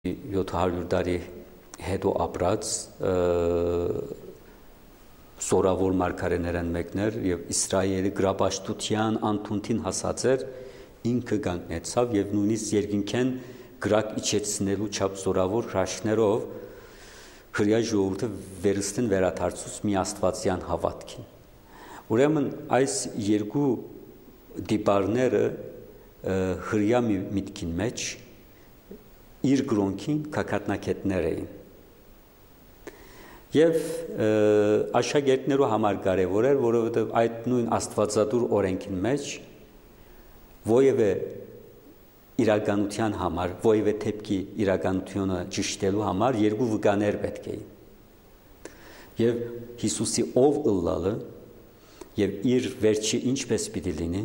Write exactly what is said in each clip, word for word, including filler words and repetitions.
յոթ հարյուր տարի հետո ապրած սորավոր մարգարեներն մեկն էր եւ Իսրայելի գրապաշտության անթունթին հասած էր ինքը կանգնեցավ եւ նույնիսկ երկինքեն գրակ իջեցնելու չափ սորավոր հրաշքներով հրյա ժողովուրդը վերստին վերադարձուց մի աստվածյան հավատքին ուրեմն այս երկու դիպարները հրյա միտքին մեջ իր գրոնքին կակատնակետներ էին եւ աշակերտներու համար կարեւոր էր որովհետեւ այդ նույն աստվածադուր օրենքին մեջ ովևէ իրականության համար ովևէ թեփքի իրականությունը ճշտելու համար երկու վկաներ պետք էին եւ Հիսուսի ով ըլլալը եւ իր վերջի ինչպես պիտի լինի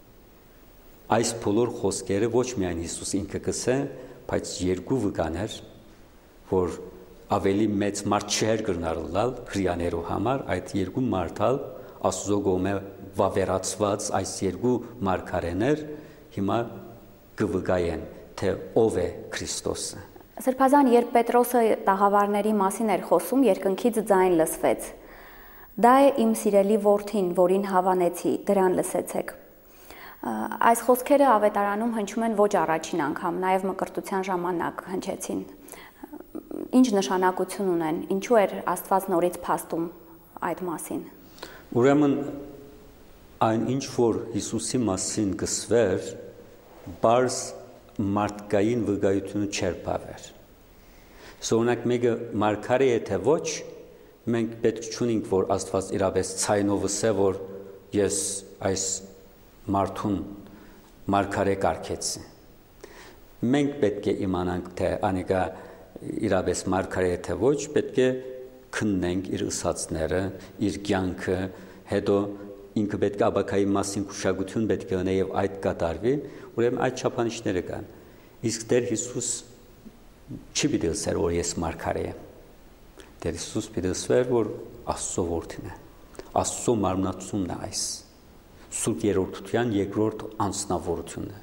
այս բոլոր խոսքերը ոչ միայն Հիսուս ինքը կսե բայց երկու վկաներ, որ ավելի մեծ մարդ չէր գրնարլալ հրյաներու համար, այդ երկու մարդալ Աստծո կողմէ վավերացված այս երկու մարգարեներ հիմա կվկայեն, թե ով է Քրիստոսը։ Սրբազան, երբ Պետրոսը տաղավարների մասին էր խոսում, երկնքից ձայն լսվեց. «Դա է իմ սիրելի որդին, որին հավանեցի, դրան լսեցեք»։ Այս խոսքերը ավետարանում հնչում են ոչ առաջին անգամ, նաև մկրտության ժամանակ հնչեցին։ Ինչ նշանակություն ունեն, ինչու էր Աստված նորից փաստում այդ մասին։ Ուրեմն այն ինչ որ Հիսուսի մասին գսվեր, բարձ մարդկային վկայությունը չէր բավեր։ Սօնակ մեկը մարգարե է թե ոչ, մենք պետք չունենք, որ Աստված իրապես ցայնով ասե, որ ես այս մարդուն մարգարե կարգեցի։ Մենք պետք է իմանանք, թե անիկա իրապես մարգարե է թե ոչ, պետք է քննենք իր ըսածները, իր կյանքը, հետո ինքը պետք է աբակայի մասին քուշագություն պետք է ունի եւ այդ կատարվի, ուրեմն այդ չափանիշները կան։ Իսկ Տեր Հիսուս չի պիտի ասեր, որ ես մարգարե եմ։ Տեր Հիսուս պիտի ասեր, որ Աստծո որդին է։ Աստծո մարմնացումն է այս։ Սուրբ երրորդության երկրորդ անձնավորությունը։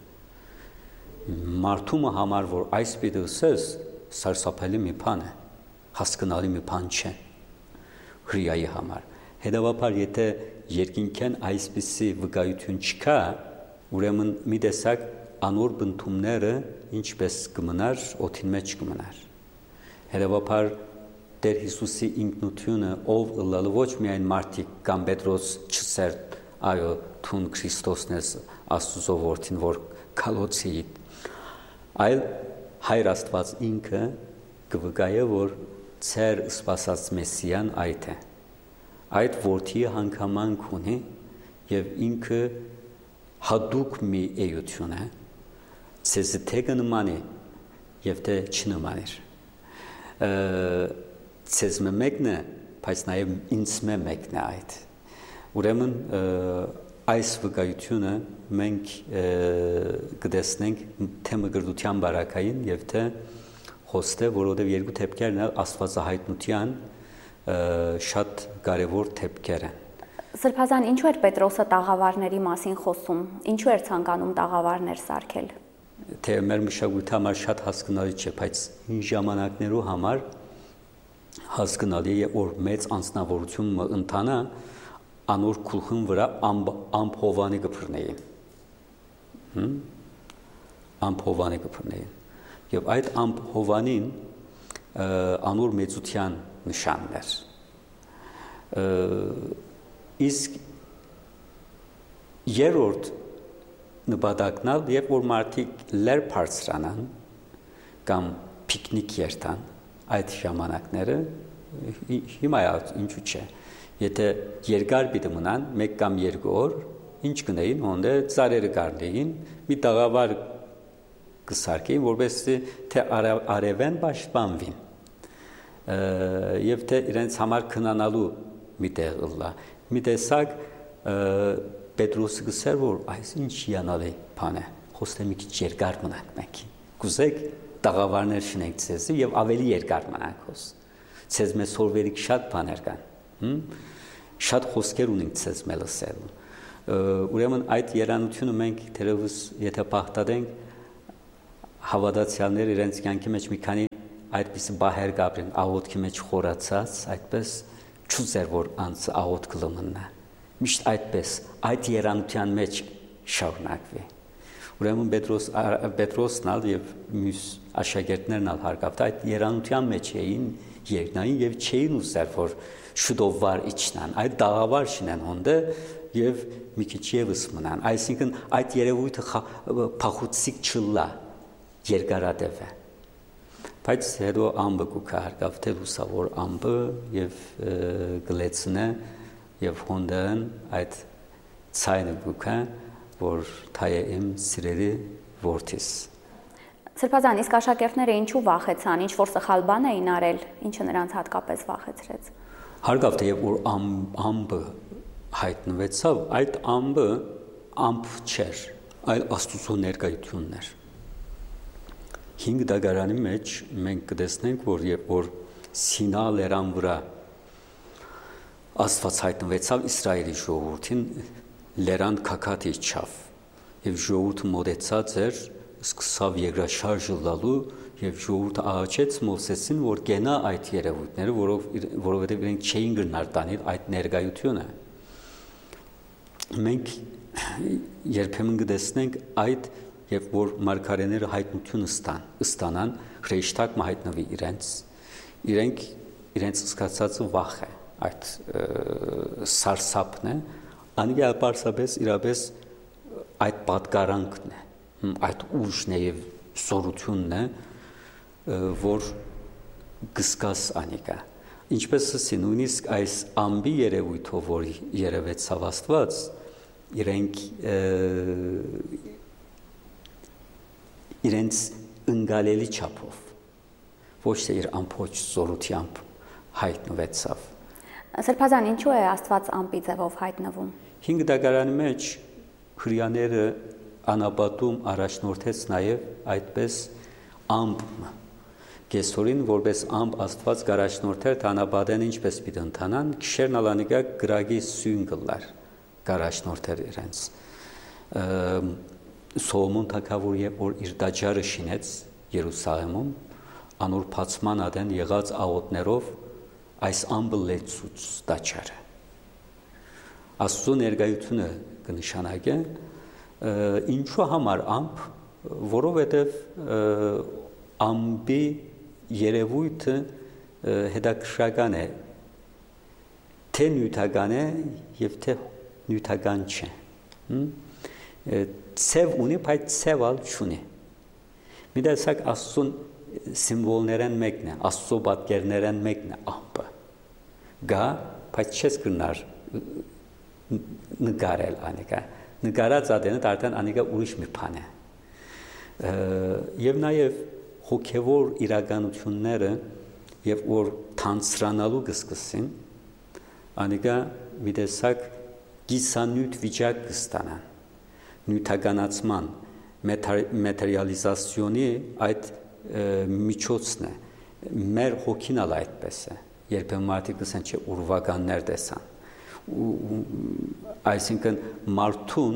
Մարդումը համար, որ այս պիտի ասես, սարսափելի մի բան է, հասկանալի մի բան չէ։ Հրյայի համար։ Հետևաբար, եթե երկինքեն այսպիսի վկայություն չկա, ուրեմն մի տեսակ անոր բնդումները ինչպես կմնար, օդին մեջ կմնար։ Հետևաբար, Տեր Հիսուսի ինքնությունը ով ըլլալը ոչ միայն մարդիկ կամ Պետրոս չսեր այո թուն Քրիստոսն ես Աստծո որդին որ քալոցի այլ Հայր Աստված ինքը կվկայե որ ծեր սպասած Մեսիան այդ է այդ որդի հանգամանք ունի եւ ինքը հadouk մի էություն է ցեզ թե կնմանի եւ թե չնմաներ ցեզ մեկն է բայց նաեւ ինձ մեկն է այդ Ուրեմն այս վկայությունը մենք կտեսնենք թե մկրտության բարակային եւ թե խոստը, որովհետեւ երկու թեփքերն աստվածահայտնության շատ կարեւոր թեփքեր են։ Սրբազան, ինչու էր Պետրոսը տաղավարների մասին խոսում, ինչու էր ցանկանում տաղավարներ սարքել։ Թե մեր մշակույթի համար շատ հասկանալի չէ, բայց հին ժամանակներու համար հասկանալի է, որ մեծ անձնավորությունը ընթանա անոր քուլխուն վրա ամբ հովանի կփռնեին։ Հմ ամբ հովանի կփռնեին։ Եվ այդ ամբ հովանին անոր մեծության նշանն էր։ Իսկ երրորդ նպատակն ալ, երբ որ մարդիկ լեր բարձրանան կամ պիկնիկ երթան այդ ժամանակները հիմա ինչու՞ չէ Եթե երկար պիտի մնան, մեկ կամ երկու օր, ինչ կնեին, հոնդե ծարերը կարնեին, մի տաղավար կսարքեին, որպեսզի թե արևեն պաշտպանվին, եւ թե իրենց համար քնանալու մի տեղ ըլլա։ Մի տեսակ Պետրոսը գսեր, որ այս ինչ հիանալի բան է, խոստե մի քիչ երկար մնանք մենք։ Կուզեք տաղավարներ շնենք ցեզի եւ ավելի երկար մնանք հոս։ Ցեզ մեզ հորվերիկ շատ բաներ կան։ Հմ շատ խոսքեր ունենք ցես մելսել ուրեմն այդ երանությունը մենք թերևս եթե բախտadենք հավատացյալները իրենց կյանքի մեջ մի քանի այդպիսի բահեր գաբրեն, աղոթքի մեջ խորացած, այդպես չուզեր որ անձը աղոթք լմնա։ Միշտ այդպես այդ երանության մեջ շարունակվի։ Ուրեմն Պետրոս Պետրոսն ալ եւ մյուս աշակերտներն ալ հարգավտ այդ երանության մեջ էին երկնային եւ չէին ուզեր որ շուտով վար իջնան, այդ դաղավար շինեն հոնդը եւ մի քիչ եւս մնան, այսինքն այդ երևույթը փախուցիկ չլա երկարատև է։ Բայց հետո ամբը կուքա հարգավտ լուսավոր ամբը եւ գլեցնը եւ հոնդան այդ ցայնը կուքա որ թայե իմ սիրելի որդիս։ Սրբազան, իսկ աշակերտները ինչու վախեցան, ինչ որ սխալ բան էին արել, ինչը նրանց հատկապես վախեցրեց։ Հարգավտ եւ որ ամբը հայտնվեցավ, այդ ամբը ամբ չէր, այլ Աստծո ներկայությունն էր։ Հինգ դագարանի մեջ մենք կտեսնենք, որ երբ որ Սինա լեռան վրա Աստված հայտնվեցավ Իսրայելի ժողովրդին, լեռան քաքաթ իջավ եւ ժողովուրդը մոտեցած էր, սկսավ երկրաշարժը լալու եւ ժողովուրդը աղաչեց Մովսեսին, որ գնա այդ երևույթները, որով որովհետեւ իրենք չէին գնար տանել այդ ներկայությունը։ Մենք երբեմն կտեսնենք այդ եւ որ մարգարեները հայտնություն ստան, ստանան, Հրեշտակ հայտնվի իրենց, իրենք իրենց սկացածը վախ է, այդ սարսափն է, անգամ պարսապես իրապես այդ պատկարանքն է, այդ ուժն է եւ սորությունն է, որ գսկաս անիկա։ Ինչպես ասի նույնիսկ այս ամբի երևույթով որ երևեցավ Աստված, իրենք իրենց ընկալելի չափով ոչ թե իր ամբողջ զորությամբ հայտնվեցավ։ Սրբազան, ինչու է Աստված ամպի ձևով հայտնվում։ Հինգ դագարանի մեջ հրյաները անապատում առաջնորդեց նաև այդպես ամպ Կեսորին որպես ամպ Աստված գարաշնորթեր տանապատեն ինչպես պիտի ընթանան, քիշերն ալանիկա գրագի սույն գլար գարաշնորթեր իրենց։ Սոլոմոն թագավոր երբ որ իր դաջարը շինեց Երուսաղեմում, անոր փացման ադեն եղած աղոթներով այս ամբը լեցուց դաջարը։ Աստծո ներկայությունը կնշանակե ինչու համար ամպ, որովհետև ամբի երևույթը հետաքրքրական է, թե նյութական է եւ թե նյութական չէ։ Ցև ունի, բայց ցևալ չունի։ Մի տեսակ Աստծուն սիմվոլներն մեկն է, Աստծո պատկերներն մեկն է ամպը։ Գա, բայց չես կնար նկարել անիկա։ Նկարած ադենը դարձան անիկա ուրիշ մի բան է։ Եվ նաև հոգևոր իրականությունները եւ որ թանցրանալու կսկսին, անիկա մի տեսակ գիսանյութ վիճակ կստանան։ Նյութականացման, մատերիալիզացիոնի այդ միջոցն է։ Մեր հոգին ալ այդպես է։ Երբեմն մարդիկ ասեն, չէ, ուրվականներ տեսան։ Այսինքն մարդուն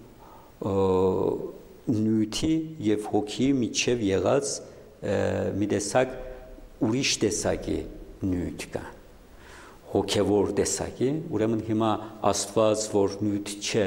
նյութի եւ հոգի միջև եղած մի տեսակ ուրիշ տեսակի նյութ կա։ Հոգևոր տեսակի, ուրեմն հիմա Աստված որ նյութ չէ,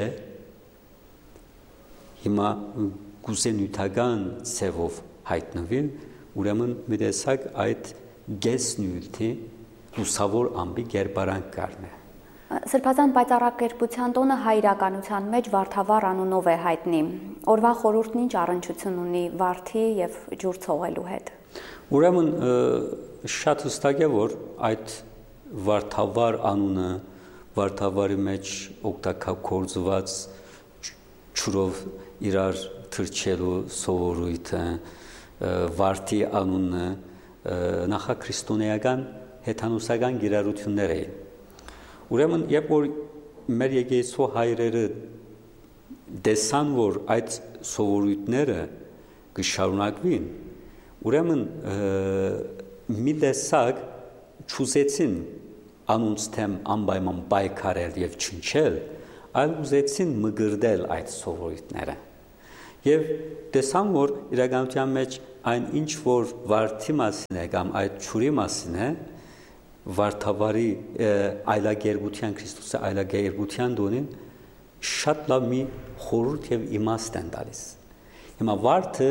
հիմա գուզե նյութական ցևով հայտնվի, ուրեմն մի տեսակ այդ գես նյութի լուսավոր ամբի գերբարանք կառնե։ Սրբազան պայծառակերպության տոնը հայ իրականության մեջ Վարդավառ անունով է հայտնի։ Օրվա խորհուրդն ինչ առնչություն ունի վարդի եւ ջուր ցողելու հետ։ Ուրեմն շատ հստակ է որ այդ Վարդավառ անունը Վարդավառի մեջ օգտագործված ջուրով իրար թրջելու սովորույթը վարդի անունը նախաքրիստոնեական հեթանոսական գիրառություններ էին։ Ուրեմն երբ որ մեր եկեղեցու հայրերը դեսան որ այդ սովորույթները կշարունակվին, ուրեմն մի տեսակ չուզեցին անոնց թեմ անպայման պայքարել եւ չնչել, այլ ուզեցին մգրդել այդ սովորույթները։ Եվ տեսան, որ իրականության մեջ այն ինչ որ վարդի մասին է կամ այդ ճուրի մասին է, վարդավարի այլագերբության Քրիստոսի այլագերբության դոնին շատ լավ մի խորհուրդ եւ իմաստ են տալիս։ Հիմա վարդը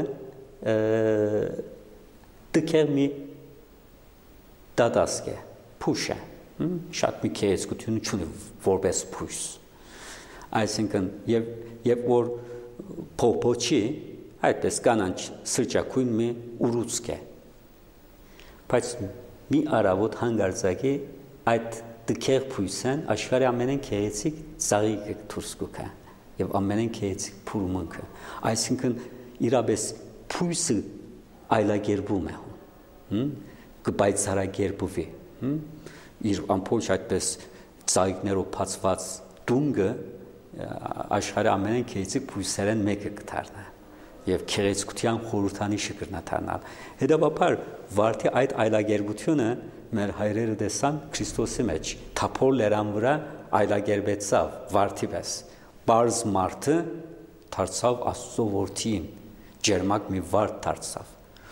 տկեր մի դատասկ է, փուշ է, շատ մի քեզկություն չունի որպես փուշ։ Այսինքն եւ եւ որ փոփոչի այդպես կանանչ սրճակույն մի ուռուցք է։ Բայց մի արավոտ հանգարձակի այդ տկեր փույսեն աշխարհի ամենեն քեզիկ ծաղիկ դուրս կուքա եւ ամենեն քեզիկ փուրմունքը։ Այսինքն իրապես փույսը այլագերբում է։ Հմ կբայցարագերբուվի։ Հմ իր ամփոփ այդպես ծաղիկներով բացված դունգը աշխարհի ամենեն քեզիկ փույսերեն մեկը կդառնա եւ քերեցկության խորհրդանիշը կգտնանալ։ Հետևաբար վարդի այդ այլագերբությունը մեր հայրերը տեսան Քրիստոսի մեջ թափոր լերան վրա այլագերբեցավ վարդի պես։ Բարձ մարդը դարձավ Աստծո որդին, ջերմակ մի վարդ դարձավ։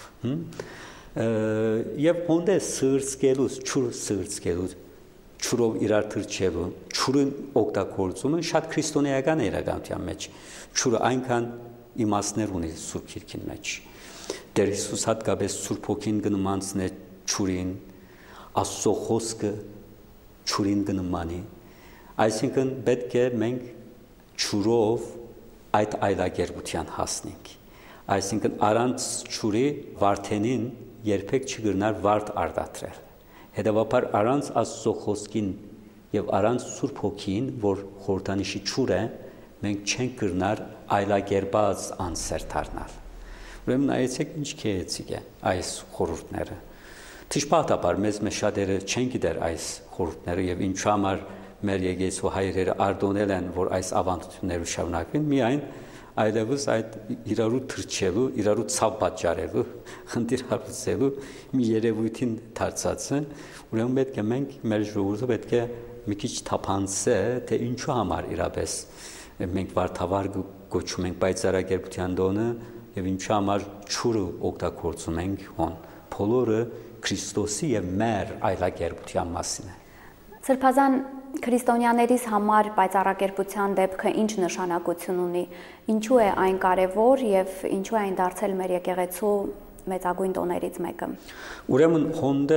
Եվ հոնդե սրծկելուց, ճուր սրծկելուց, ճուրով իրար թրջելու, ճուրն օգտագործումը շատ քրիստոնեական է իրականության մեջ։ Ճուրը այնքան իմաստներ ունի Սուրբ Գիրքին մեջ։ Տեր Հիսուս հատկապես Սուրբ Հոգին կնմանցնե ճուրին, Աստծո խոսքը ճուրին կնմանի։ Այսինքն պետք է մենք ճուրով այդ այլագերբության հասնենք։ Այսինքն առանց ճուրի վարդենին երբեք չգրնար վարդ արտադրել։ Հետևաբար առանց Աստծո խոսքին եւ առանց Սուրբ Հոգին, որ խորհրդանիշի ճուր է, մենք չենք կրնար այլագերբած անսեր դառնալ։ Ուրեմն նայեցեք ինչ քեզիկ է այս խորհուրդները։ Թիշպատաբար մեզ մեջ շատերը չեն գիտեր այս խորհուրդները եւ ինչու համար մեր եկեղեցու հայրերը արտոնել են, որ այս ավանդությունները շարունակվեն, միայն այլևս այդ իրարու թրջելու, իրարու ցավ պատճառելու, խնդիր հարուցելու մի երևույթին դարձած է։ Ուրեմն պետք է մենք մեր ժողովուրդը պետք է մի քիչ թափանցե, թե ինչու համար իրապես մենք վարդավար գոչում ենք պայծառագերբության դոնը եւ ինչու համար ճուրը օգտագործում ենք հոն։ Բոլորը Քրիստոսի եւ մեր այլագերբության մասին է։ Սրբազան քրիստոնյաներիս համար պայծառագերբության դեպքը ինչ նշանակություն ունի, ինչու է այն կարևոր եւ ինչու է այն դարձել մեր եկեղեցու մեծագույն տոներից մեկը։ Ուրեմն հոնդը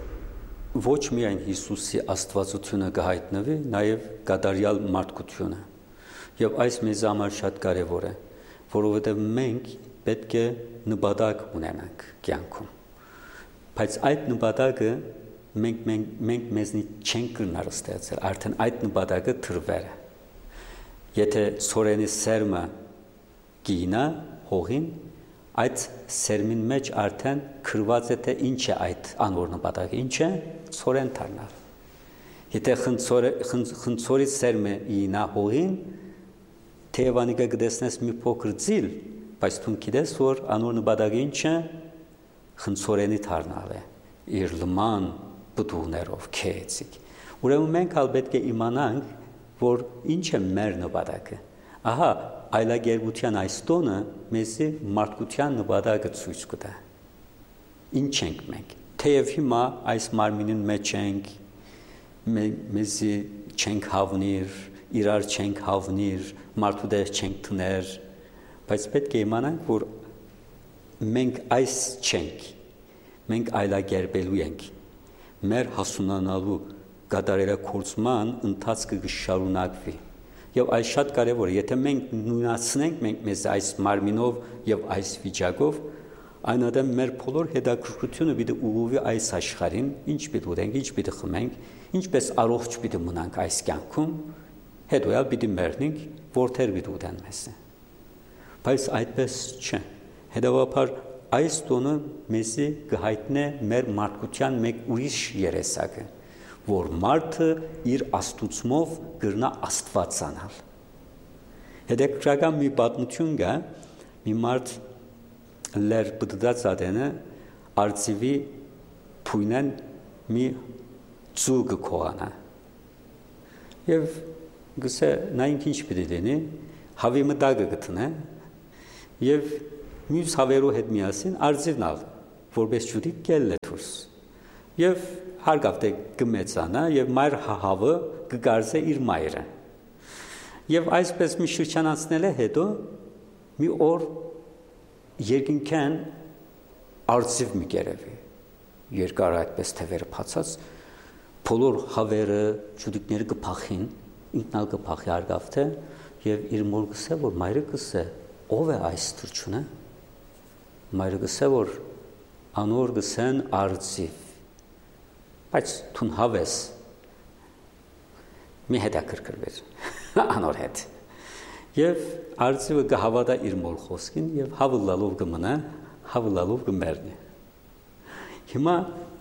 ոչ միայն Հիսուսի աստվածությունը կհայտնվի, նաեւ կատարյալ մարդկությունը։ Եվ այս մեզ համար շատ կարևոր է, որովհետեւ մենք պետք է նպատակ ունենանք կյանքում։ Բայց այդ նպատակը մենք մենք մենք մեզնից չենք կրնար ստեղծել, արդեն այդ նպատակը թրվեր է։ Եթե սորենի սերմը գինա հողին, այդ սերմին մեջ արդեն քրված է թե ինչ է այդ անոր նպատակը, ինչ է սորեն դառնալ։ Եթե խնձորը խնձորի սերմը գինա հողին, թեևանիկը գտեսնես մի փոքր ձիլ, բայց դու գիտես, որ անոր նպատակը ինչ է, խնձորենի դառնալ է, իր լման բդուներով քեզիկ։ Ուրեմն մենք ալ պետք է իմանանք, որ ինչ է մեր նպատակը։ Ահա, այլագերբության այս տոնը մեզի մարդկության նպատակը ցույց կտա։ Ինչ ենք մենք։ Թեև հիմա այս մարմինին մեջ ենք, մեզի չենք հավնիր, իրար չենք հավնիր, մարդու դեր չենք տներ, բայց պետք է իմանանք, որ մենք այս չենք, մենք այլագերբելու ենք, մեր հասունանալու կատարելագործման ընթացքը կշարունակվի։ Եվ այս շատ կարևոր է, եթե մենք նույնացնենք մենք մեզ այս մարմինով եւ այս վիճակով, այնադեմ մեր բոլոր հետաքրքրությունը պիտի ուղղվի այս աշխարհին, ինչ պիտի ուտենք, ինչ պիտի խմենք, ինչպես առողջ պիտի մնանք այս կյանքում, հետո էլ պիտի մեռնենք, որթեր պիտի ուտեն մեզ։ Բայց այդպես չէ։ Հետևաբար այս տոնը մեզի կհայտնե մեր մարդկության մեկ ուրիշ երեսակը, որ մարդը իր աստուծմով կրնա աստվածանալ։ Հետաքրքրական մի պատմություն կա, մի մարդ լեր բդդած ադենը արծիվի փույնեն մի ծուգ կողանա։ Եվ գսե նա ինչ պիտի լինի, հավի մտագը գտնե, եւ մյուս հավերու հետ միասին արձիվն ալ որպես ջուդի գելը դուրս եւ հարգավ թե կմեծանա եւ մայր հավը կգարզե իր մայրը եւ այսպես մի շրջան անցնել է հետո մի օր երկինքան արձիվ մի գերեվի երկար այդպես թևերը փացած բոլոր հավերը ջուդիկները կփախին ինքնալ կփախի հարգավ թե եւ իր մոր գսե որ մայրը գսե ով է այս թրջունը մայրը գսե որ անոր գսեն արձիվ բայց թուն հավես մի հետաքրքրվեր անոր հետ եւ արձիվը կհավատա իր մոր խոսքին եւ հավլալով կմնա հավլալով կմեռնի հիմա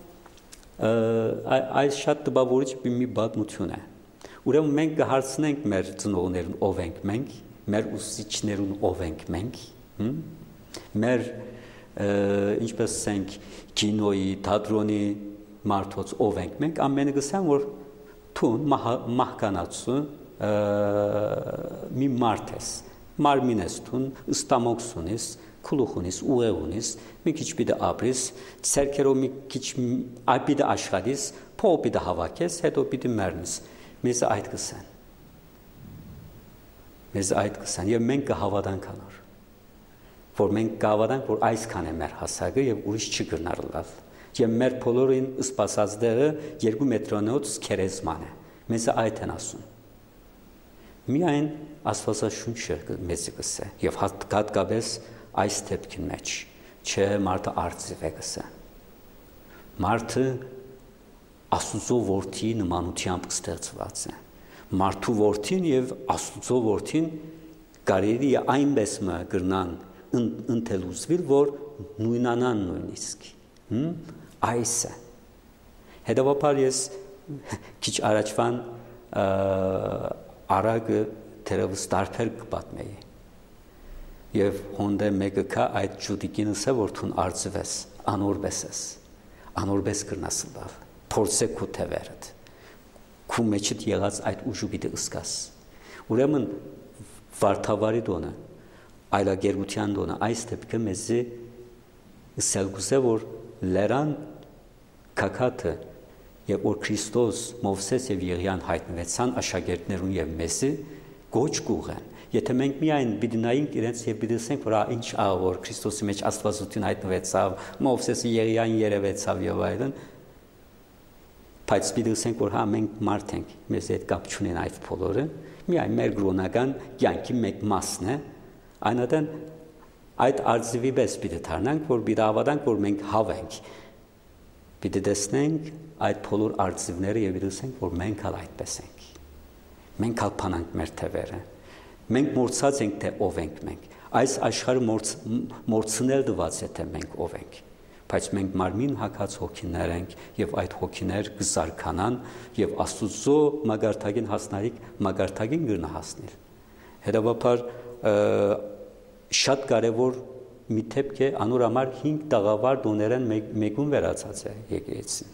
այս շատ տպավորիչ մի պատմություն է ուրեմն մենք կհարցնենք մեր ծնողներին ով ենք մենք մեր ուսուցիչներուն ով ենք մենք մեր ինչպես ասենք կինոյի թատրոնի մարդոց ով ենք մենք ամենը գսան որ թուն մահկանացու մի մարդ ես մարմին ես թուն ստամոքս ունիս քլուխ ունիս ուղեղ ունիս մի քիչ պիտի ապրիս ցերկերով մի քիչ ապիտը աշխատիս փող պիտի հավաքես հետո պիտի մեռնես մեզ այդ կսան մեզ այդ կսան եւ մենք կհավատանք անոր որ մենք կհավատանք որ այսքան է մեր հասակը եւ ուրիշ չգնար լավ եւ մեր բոլորին սպասած դերը երկու մետրոնոց քերեզման է մեզ այդ են ասում միայն աստվածաշունչը մեզ կսե եւ հատկապես այս դեպքին մեջ չէ մարդը արձիվ է գսե մարդը Աստուծո որդի նմանությամբ ստեղծված է մարդու որդին եւ Աստուծո որդին կարելի է այնպես մը գրնան ընթելուզվիլ որ նույնանան նույնիսկ այս է հետևաբար ես քիչ առաջվան արագը դերևս տարբեր կպատմեի եւ հոնդե մեկը կա այդ ջուդիկինս է որ թուն արձվես անորպես ես անորպես կրնաս լավ փորձե քու թևերդ քու մեջդ եղած այդ ուժու պիտի ըսկաս ուրեմն վարդավարի դոնը այլագերության դոնը այս դեպքը մեզի սելգուսե որ լերան կակատը եւ որ Քրիստոս Մովսես եւ Եղիան հայտնվեցան աշակերտներուն եւ մեզի գոչ կուղեն եթե մենք միայն պիտի նայենք իրենց եւ պիտի ասենք որ ինչ ա որ Քրիստոսի մեջ աստվածություն հայտնվեցավ Մովսեսը Եղիան երևեցավ եւ այլն բայց պիտի ասենք որ հա մենք մարդ ենք մեզ հետ կապ չունեն այդ բոլորը միայն մեր գրոնական կյանքի մեկ մասն է այնատեն այդ արձիվի պես պիտի դառնանք որ պիտի հավատանք որ մենք հավ ենք պիտի տեսնենք այդ բոլոր արձիվները եւ պիտի ասենք որ մենք ալ այդպես ենք մենք ալ փանանք մեր թևերը մենք մորցած ենք թե ով ենք մենք այս աշխարհը մորցնել դված է թե մենք ով ենք բայց մենք մարմին հակած հոգիներ ենք եւ այդ հոգիներ կզարքանան եւ Աստուծո մագարտագին հասնարիք մագարտագին գրնա հասնել հետեւաբար շատ կարեւոր մի դեպք է անոր համար հինգ տաղավար դոներեն մեկուն վերացած է եկեղեցին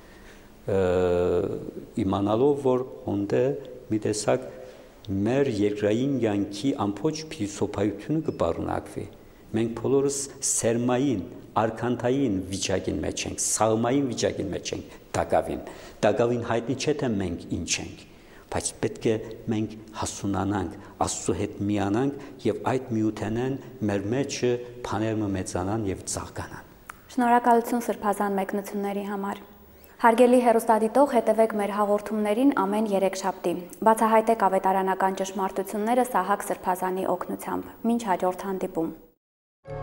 իմանալով որ հոնդե մի տեսակ մեր երկրային յանքի ամբողջ փիլիսոփայությունը կպարունակվի մենք բոլորս սերմային արքանթային վիճակին մեջ ենք սաղմային վիճակին մեջ ենք դակավին դակավին հայտնի չէ թե մենք ինչ ենք բայց պետք է մենք հասունանանք Աստծո հետ միանանք եւ այդ միութենեն մեր մեջը բաները մեծանան եւ ծաղկանան Շնորհակալություն սրբազան մեկնությունների համար Հարգելի հեռուստադիտող, հետևեք մեր հաղորդումներին ամեն երեքշաբթի։ Բացահայտեք ավետարանական ճշմարտությունները Սահակ Սրբազանի օգնությամբ։ Մինչ հաջորդ հանդիպում։